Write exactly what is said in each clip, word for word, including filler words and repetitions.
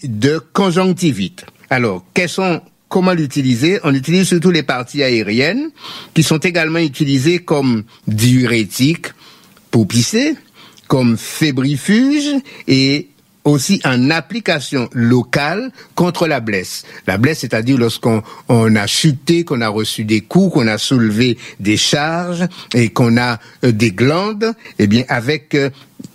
de conjonctivite. Alors, quels sont Comment l'utiliser? On utilise surtout les parties aériennes, qui sont également utilisées comme diurétiques pour pisser, comme fébrifuge et aussi en application locale contre la blesse. La blesse, c'est-à-dire lorsqu'on on a chuté, qu'on a reçu des coups, qu'on a soulevé des charges et qu'on a euh, des glandes, eh bien avec euh,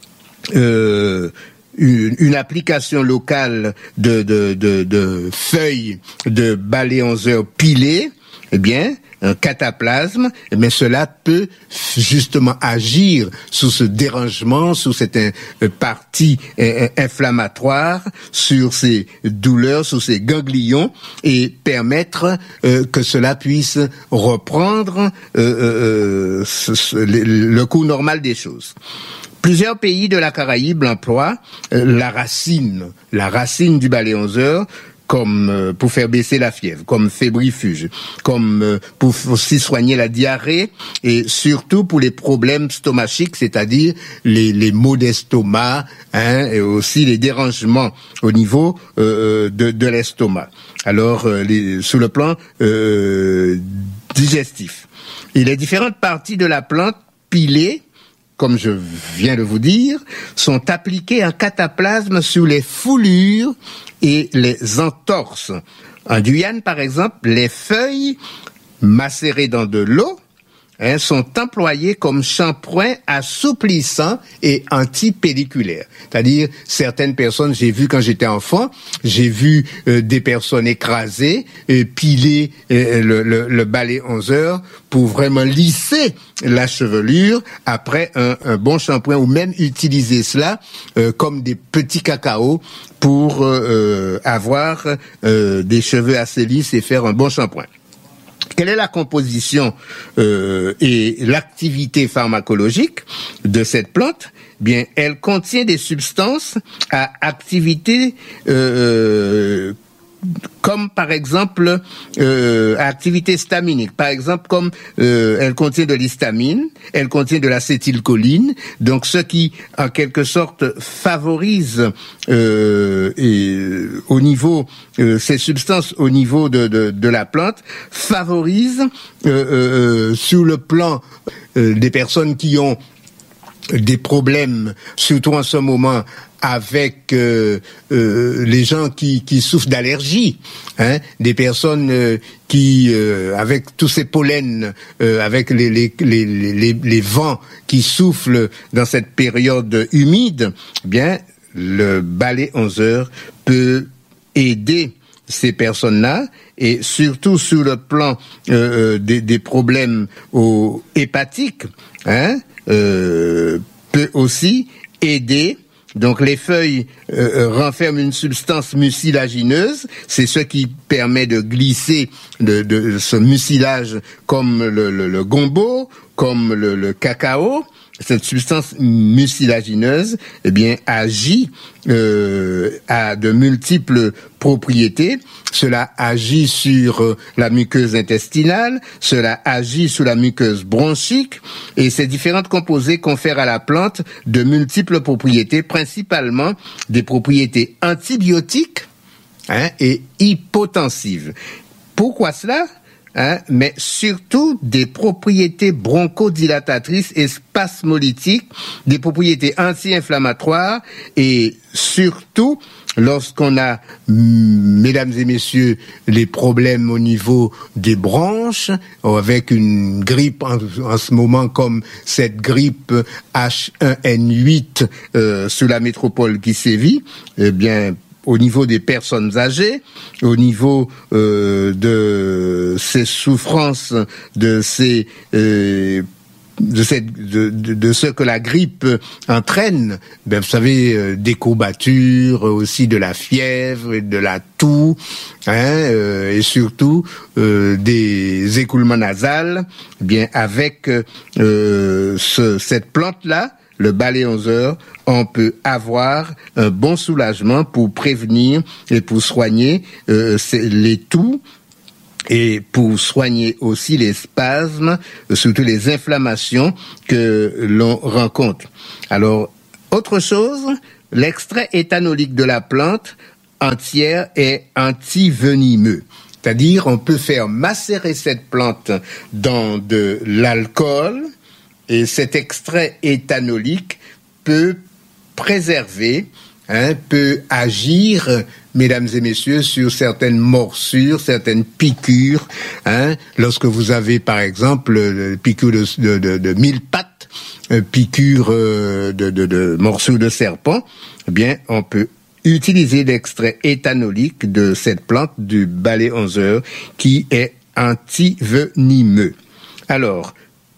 euh, Une, une application locale de, de, de, de feuilles de baléonseur pilées, eh bien, un cataplasme, eh bien, cela peut justement agir sur ce dérangement, sur cette euh, partie euh, inflammatoire, sur ces douleurs, sur ces ganglions, et permettre euh, que cela puisse reprendre euh, euh, ce, ce, le, le cours normal des choses. Plusieurs pays de la Caraïbe emploient euh, la racine, la racine du baléonseur, comme euh, pour faire baisser la fièvre, comme fébrifuge, comme euh, pour aussi soigner la diarrhée et surtout pour les problèmes stomachiques, c'est-à-dire les, les maux d'estomac, hein, et aussi les dérangements au niveau euh, de, de l'estomac. Alors, euh, les, sur le plan euh, digestif. Et les différentes parties de la plante pilées, comme je viens de vous dire, sont appliquées en cataplasme sur les foulures et les entorses. En Guyane, par exemple, les feuilles macérées dans de l'eau hein, sont employées comme shampoing assouplissant et antipelliculaire. C'est-à-dire, certaines personnes, j'ai vu quand j'étais enfant, j'ai vu euh, des personnes écrasées, euh, piler euh, le, le, le balai onze heures pour vraiment lisser la chevelure après un, un bon shampoing, ou même utiliser cela euh, comme des petits cacao pour euh, avoir euh, des cheveux assez lisses et faire un bon shampoing. Quelle est la composition euh, et l'activité pharmacologique de cette plante? Bien, elle contient des substances à activité euh, comme par exemple euh, activité staminique, par exemple comme euh, elle contient de l'histamine, elle contient de l'acétylcholine, donc ce qui en quelque sorte favorise euh, et, euh, au niveau euh, ces substances au niveau de, de, de la plante favorisent euh, euh, sur le plan euh, des personnes qui ont des problèmes, surtout en ce moment, avec euh, euh, les gens qui, qui souffrent d'allergies, hein, des personnes euh, qui, euh, avec tous ces pollens, euh, avec les, les, les, les, les vents qui soufflent dans cette période humide, eh bien, le balai onze heures peut aider ces personnes-là, et surtout sur le plan euh, des, des problèmes au, hépatiques, hein, euh, peut aussi aider. Donc les feuilles euh, renferment une substance mucilagineuse, c'est ce qui permet de glisser de, de ce mucilage comme le, le, le gombo, comme le, le cacao. Cette substance mucilagineuse, eh bien, agit euh, à de multiples propriétés. Cela agit sur euh, la muqueuse intestinale, cela agit sur la muqueuse bronchique, et ces différentes composés confèrent à la plante de multiples propriétés, principalement des propriétés antibiotiques hein, et hypotensives. Pourquoi cela ? Hein, mais surtout des propriétés bronchodilatatrices et spasmolytiques, des propriétés anti-inflammatoires, et surtout lorsqu'on a, mesdames et messieurs, les problèmes au niveau des branches, avec une grippe en, en ce moment comme cette grippe H un N huit euh, sous la métropole qui sévit, eh bien, au niveau des personnes âgées, au niveau euh, de ces souffrances, de ces euh, de, cette, de, de, de ce que la grippe entraîne, ben vous savez, euh, des courbatures, aussi de la fièvre, de la toux, hein, euh, et surtout euh, des écoulements nasales. Bien, avec euh, ce, cette plante-là, le balai onze heures, on peut avoir un bon soulagement pour prévenir et pour soigner euh, les toux, et pour soigner aussi les spasmes, surtout les inflammations que l'on rencontre. Alors, autre chose, l'extrait éthanolique de la plante entière est antivenimeux. C'est-à-dire, on peut faire macérer cette plante dans de l'alcool et cet extrait éthanolique peut préserver, hein, peut agir, mesdames et messieurs, sur certaines morsures, certaines piqûres. Hein, lorsque vous avez, par exemple, le piqûre de, de, de, de mille pattes, piqûre de, de, de morceaux de serpent, eh bien, on peut utiliser l'extrait éthanolique de cette plante du balai onze heures qui est antivenimeux. Alors,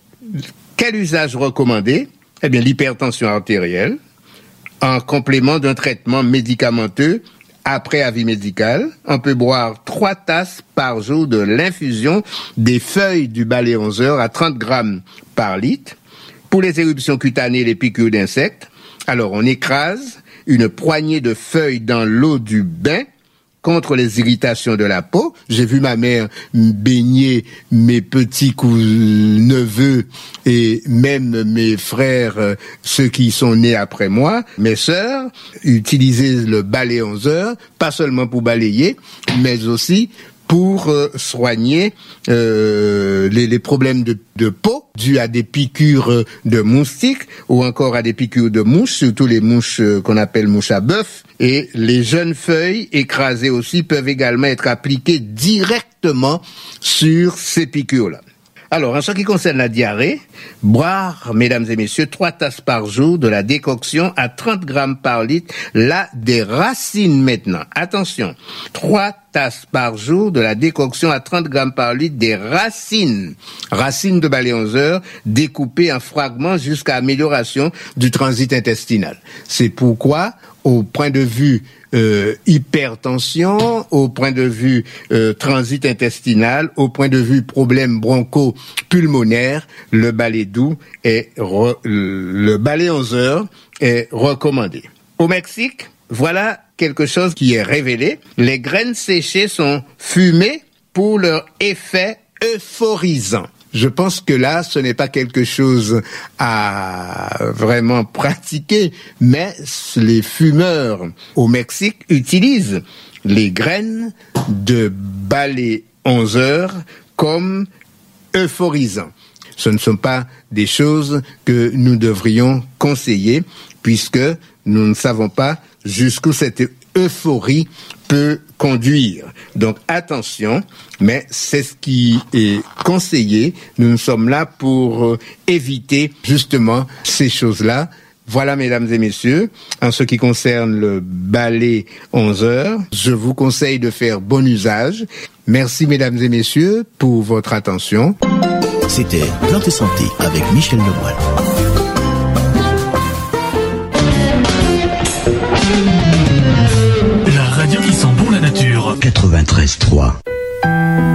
quel usage recommandé? Eh bien, l'hypertension artérielle, en complément d'un traitement médicamenteux après avis médical. On peut boire trois tasses par jour de l'infusion des feuilles du balai onze heures à trente grammes par litre. Pour les éruptions cutanées et les piqûres d'insectes, alors on écrase une poignée de feuilles dans l'eau du bain contre les irritations de la peau. J'ai vu ma mère baigner mes petits neveux et même mes frères, ceux qui sont nés après moi, mes sœurs, utiliser le balai onze heures, pas seulement pour balayer, mais aussi pour euh, soigner euh, les, les problèmes de, de peau dus à des piqûres de moustiques ou encore à des piqûres de mouches, surtout les mouches euh, qu'on appelle mouches à bœuf. Et les jeunes feuilles écrasées aussi peuvent également être appliquées directement sur ces piqûres-là. Alors, en ce qui concerne la diarrhée, boire, mesdames et messieurs, trois tasses par jour de la décoction à trente grammes par litre, là, des racines maintenant. Attention, trois tasses par jour de la décoction à trente grammes par litre des racines. Racines de balai onze heures, découpées en fragments jusqu'à amélioration du transit intestinal. C'est pourquoi, au point de vue Euh, hypertension, au point de vue euh, transit intestinal, au point de vue problème broncho-pulmonaire, le balai doux est re, le balai onze heures est recommandé. Au Mexique, voilà quelque chose qui est révélé. Les graines séchées sont fumées pour leur effet euphorisant. Je pense que là, ce n'est pas quelque chose à vraiment pratiquer, mais les fumeurs au Mexique utilisent les graines de balai onze heures comme euphorisants. Ce ne sont pas des choses que nous devrions conseiller, puisque nous ne savons pas jusqu'où cette euphorie peut conduire. Donc attention, mais c'est ce qui est conseillé. Nous sommes là pour euh, éviter justement ces choses-là. Voilà, mesdames et messieurs, en ce qui concerne le balai onze heures, je vous conseille de faire bon usage. Merci, mesdames et messieurs, pour votre attention. C'était Plantes et Santé avec Michel Lemoine. La radio qui sent bon la nature. quatre-vingt-treize trois.